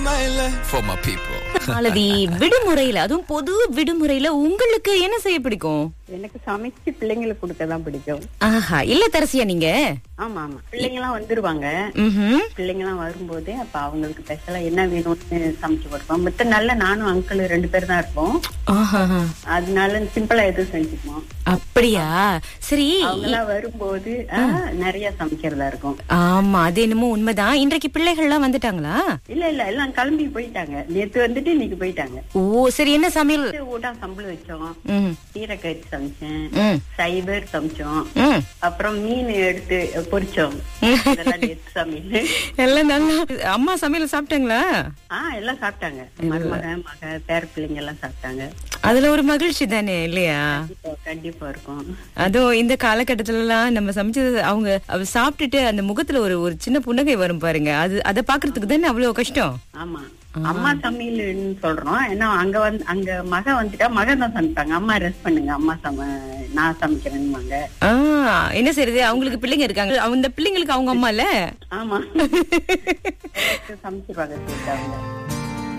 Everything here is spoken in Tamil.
For my people. மாலதி, விடுமுறையில அதுவும் பொது விடுமுறையில உங்களுக்கு என்ன செய்ய பிடிக்கும்? எனக்கு சமைச்சு பிள்ளைங்களுக்கு கொடுக்கதான் பிடிக்கும். ஆஹா, இல்லத்தரசியா நீங்க? ஆமா ஆமா, பிள்ளைங்க எல்லாம் வந்துருவாங்க. பிள்ளைங்க எல்லாம் வரும்போது அப்ப அவங்களுக்கு ஸ்பெஷலா என்ன வேணும்னு சமைச்சு கொடுப்போம். மத்த நல்ல நானும் அங்கிள் 2 பேர் தான் இருப்போம். அதனால சிம்பிளா எதுவும் செஞ்சுக்குவோம். அப்படியா? சரி, அவங்க எல்லாம் வரும்போது நிறைய சமைக்கிறதா இருக்கும். ஆமா, அது என்னமோ உண்மைதான். இன்றைக்கு பிள்ளைகள் எல்லாம் வந்துட்டாங்களா? இல்ல இல்ல, எல்லாம் கிளம்பி போயிட்டாங்க. நேத்து வந்துட்டு இன்னைக்கு போயிட்டாங்க. ஓ சரி, என்ன சமையல்? ஊட்டா சம்பளம் வச்சோம், கீரைக்கறி சமைச்சேன், சைபர் சமைச்சோம், அப்புறம் மீன் எடுத்து பொரிச்சோம். இதெல்லாம் நேத்து சமையல். எல்லாம் நல்லா அம்மா சமையல் சாப்பிட்டாங்களா? எல்லாம் சாப்பிட்டாங்க. மருமகன் மக பேர பிள்ளைங்க எல்லாம் சாப்பிட்டாங்க. அதுல ஒரு மகிழ்ச்சி தானே, இல்லையா? கண்டிப்பா இருக்கும். அதுவும் இந்த காலகட்டத்துல எல்லாம் நம்ம சமைச்சது அவங்க சாப்பிட்டுட்டு அந்த முகத்துல ஒரு சின்ன புன்னகை வரும் பாருங்க. அதை பாக்குறதுக்கு தானே அவ்வளவு கஷ்டம். ஆமா, அம்மா சமையல்னு சொல்றோம். ஏன்னா அங்க மக வந்துட்டா மகன் தான் சமைப்பாங்க. அம்மா ரெஸ்ட் பண்ணுங்க, அம்மா நான் சமைக்கிறேன்னு. என்ன செய்யறது, அவங்களுக்கு பிள்ளைங்க இருக்காங்க, அந்த பிள்ளைங்களுக்கு அவங்க அம்மா இல்ல. ஆமா, சமைச்சிருவாங்க.